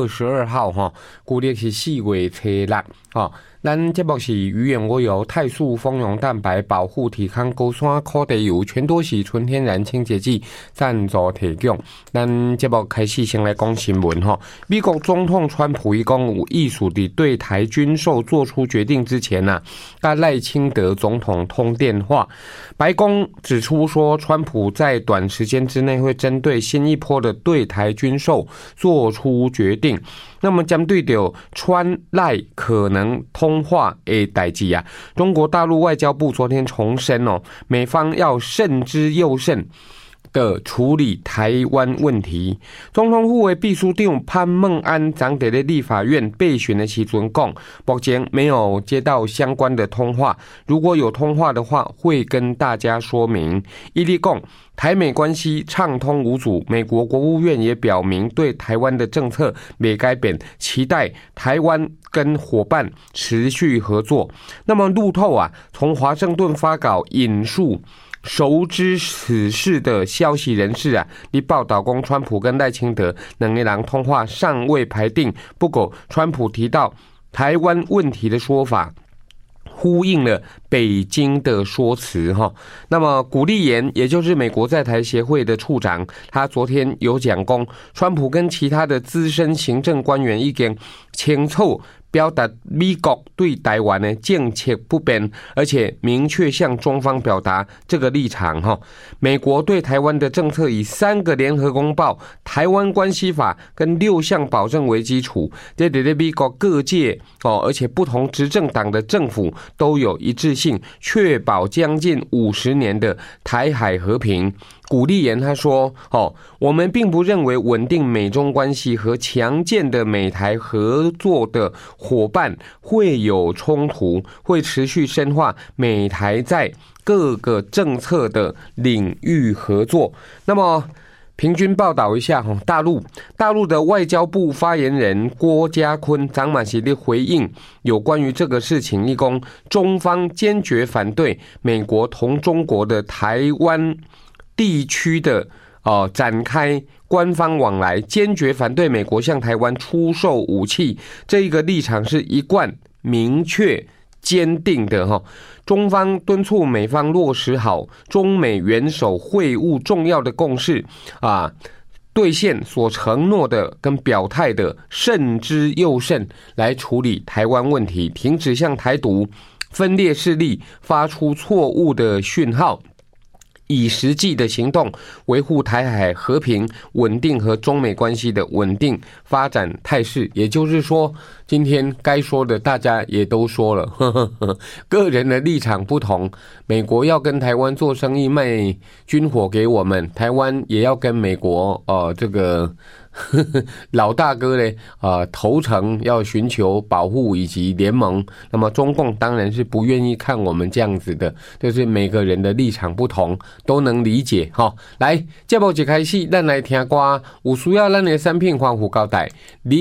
22号哈，旧历是4月初6哈。咱节目是鱼眼我有泰素丰溶蛋白保护体康高山烤地油全多喜纯天然清洁剂赞助提供。咱节目开始先来讲新闻哈。美国总统川普一共有意属的对台军售做出决定之前呢，跟赖清德总统通电话。白宫指出说，川普在短时间之内会针对新一波的对台军售做出决定。那么针对着川赖可能通话的代志啊，中国大陆外交部昨天重申哦，美方要慎之又慎的处理台湾问题。总统府的秘书长潘孟安昨在立法院备询的时阵讲，目前没有接到相关的通话，如果有通话的话，会跟大家说明。伊利讲，台美关系畅通无阻，美国国务院也表明对台湾的政策没改变，期待台湾跟伙伴持续合作。那么路透啊，从华盛顿发稿引述熟知此事的消息人士啊，你报道讲川普跟赖清德两个人通话尚未排定，不过川普提到台湾问题的说法呼应了北京的说辞哈。那么古立言，也就是美国在台协会的处长，他昨天有讲讲，川普跟其他的资深行政官员已经清楚表达美国对台湾的政策不变，而且明确向中方表达这个立场哈。美国对台湾的政策以3个联合公报、台湾关系法跟6项保证为基础，这在美国各界而且不同执政党的政府都有一致性，确保将近50年的台海和平。古立言他说，我们并不认为稳定美中关系和强健的美台合作的伙伴会有冲突，会持续深化美台在各个政策的领域合作。那么平均报道一下，大陆的外交部发言人郭家坤昨晚是的回应有关于这个事情，一共中方坚决反对美国同中国的台湾地区的展开官方往来，坚决反对美国向台湾出售武器，这一个立场是一贯明确坚定的。中方敦促美方落实好中美元首会晤重要的共识兑现所承诺的跟表态的慎之又慎，来处理台湾问题，停止向台独分裂势力发出错误的讯号，以实际的行动维护台海和平稳定和中美关系的稳定发展态势。也就是说，今天该说的大家也都说了，个人的立场不同，美国要跟台湾做生意，卖军火给我们，台湾也要跟美国这个老大哥呢投诚要寻求保护以及联盟。那么中共当然是不愿意看我们这样子的，就是每个人的立场不同，都能理解来，节目一开始咱来听歌，有需要咱的产品欢呼交代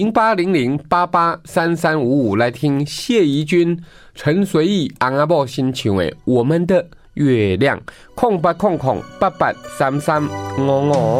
0800883355来听谢宜君、陈随意、翁仔某新唱的《我们的月亮》，0800883355。